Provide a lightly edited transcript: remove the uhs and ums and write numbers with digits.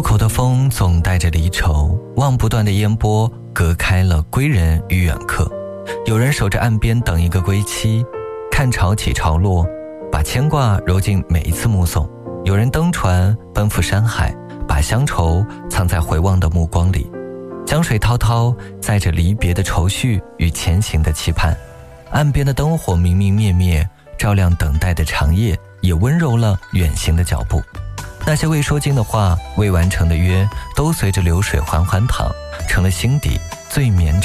渡口的风总带着离愁，望不断的烟波隔开了归人与远客。有人守着岸边等一个归期，看潮起潮落，把牵挂揉进每一次目送。有人登船奔赴山海，把乡愁藏在回望的目光里。江水滔滔，载着离别的愁绪与前行的期盼。岸边的灯火明明灭灭，照亮等待的长夜，也温柔了远行的脚步。那些未说尽的话，未完成的约，都随着流水缓缓淌，成了心底最绵